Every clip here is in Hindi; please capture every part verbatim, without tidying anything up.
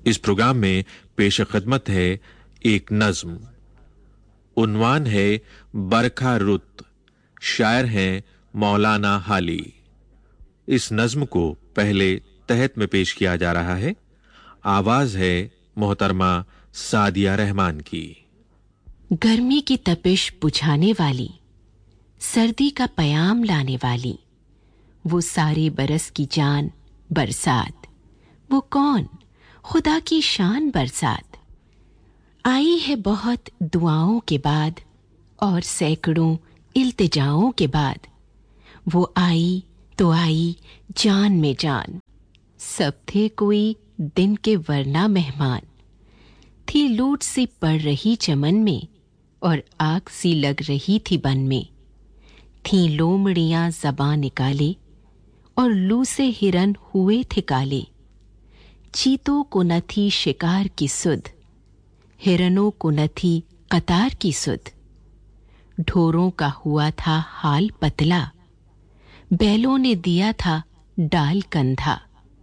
इस प्रोग्राम में पेश खिदमत है एक नज्म। उन्वान है बरखा रुत, शायर हैं मौलाना हाली। इस नज्म को पहले तहत में पेश किया जा रहा है। आवाज है मोहतरमा सादिया रहमान की। गर्मी की तपिश बुझाने वाली, सर्दी का पयाम लाने वाली, वो सारे बरस की जान बरसात, वो कौन? खुदा की शान बरसात। आई है बहुत दुआओं के बाद और सैकड़ों इल्तिजाओं के बाद, वो आई तो आई जान में जान। सब थे कोई दिन के वरना मेहमान, थी लूट सी पड़ रही चमन में और आग सी लग रही थी बन में। थी लोमड़ियां ज़बां निकाले और लू से हिरन हुए थे काले। चीतों को न थी शिकार की सुध, हिरनों को न थी कतार की सुध। ढोरों का हुआ था हाल पतला, बैलों ने दिया था डाल कंधा।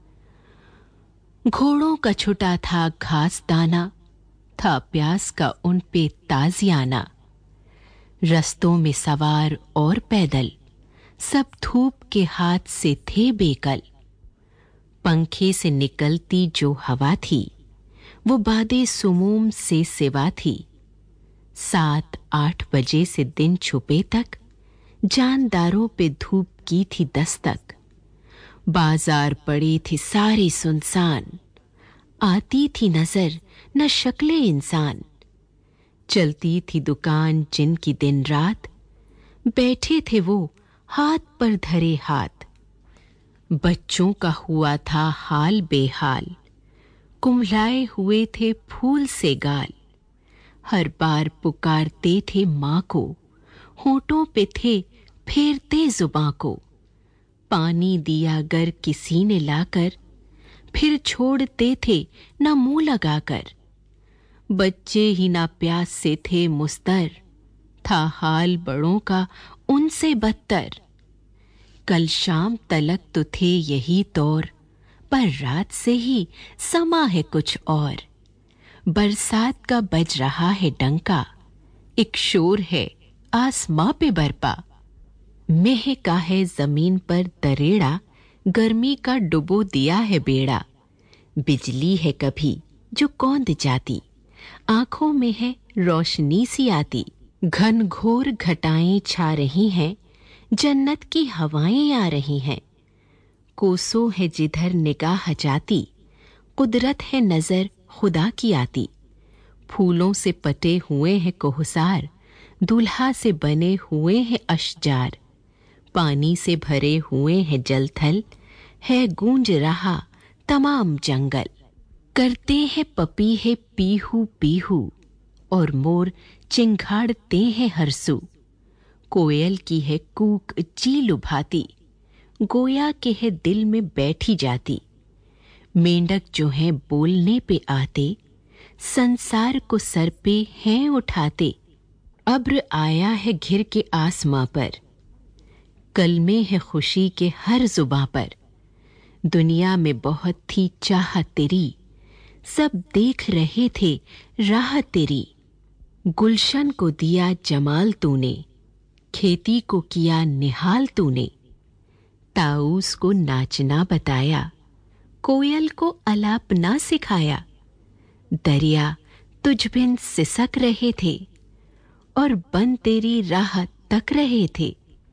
घोड़ों का छुटा था घास दाना, था प्यास का उन पे ताजियाना। रस्तों में सवार और पैदल, सब धूप के हाथ से थे बेकल। पंखे से निकलती जो हवा थी, वो बादे सुमूम से सिवा थी। सात आठ बजे से दिन छुपे तक, जानदारों पे धूप की थी दस्तक। बाजार पड़े थे सारे सुनसान, आती थी नजर न शक्ले इंसान। चलती थी दुकान जिनकी दिन रात, बैठे थे वो हाथ पर धरे हाथ। बच्चों का हुआ था हाल बेहाल, कुम्हलाए हुए थे फूल से गाल। हर बार पुकारते थे माँ को, होठों पे थे फेरते जुबां को। पानी दिया गर किसी ने लाकर, फिर छोड़ते थे न मुंह लगाकर। बच्चे ही ना प्यास से थे मुस्तर, था हाल बड़ों का उनसे बदतर। कल शाम तलक तो थे यही तौर, पर रात से ही समा है कुछ और। बरसात का बज रहा है डंका, एक शोर है आसमां पे बरपा। महका है जमीन पर दरेड़ा, गर्मी का डुबो दिया है बेड़ा। बिजली है कभी जो कौंध जाती, आंखों में है रोशनी सी आती। घनघोर घटाएं छा रही हैं, जन्नत की हवाएं आ रही हैं। कोसों है जिधर निगाह जाती, कुदरत है नजर खुदा की आती। फूलों से पटे हुए हैं कोहसार, दूल्हा से बने हुए हैं अशजार। पानी से भरे हुए हैं जलथल, है गूंज रहा तमाम जंगल। करते हैं पपीहे पीहू पीहू, और मोर चिंघाड़ते हैं हरसू। कोयल की है कूक जी लुभाती, गोया के है दिल में बैठी जाती। मेंढक जो हैं बोलने पे आते, संसार को सर पे हैं उठाते। अब्र आया है घिर के आसमां पर, कलमे है खुशी के हर जुबां पर। दुनिया में बहुत थी चाह तेरी, सब देख रहे थे राह तेरी। गुलशन को दिया जमाल तूने, खेती को किया निहाल तूने। ताऊस को नाचना बताया, कोयल को अलापना सिखाया। दरिया तुझ बिन सिसक रहे थे, और बन तेरी राह तक रहे थे।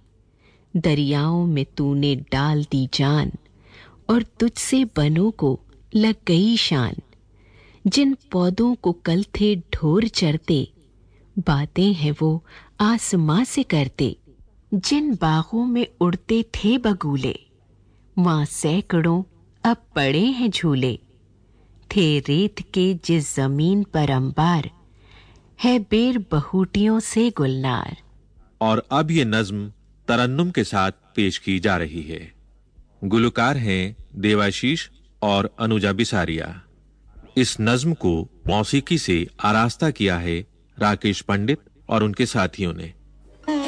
दरियाओं में तूने डाल दी जान, और तुझसे बनों को लग गई शान। जिन पौधों को कल थे ढोर चरते, बातें हैं वो आसमां से करते। जिन बागों में उड़ते थे बगुले, वहां सैकड़ों अब पड़े हैं झूले। थे रेत के जिस जमीन पर अंबार, है बेर बहूटियों से गुलनार। और अब ये नज्म तरन्नुम के साथ पेश की जा रही है। गुलकार हैं देवाशीष और अनुजा बिसारिया। इस नज्म को मौसीकी से आरास्ता किया है राकेश पंडित और उनके साथियों ने।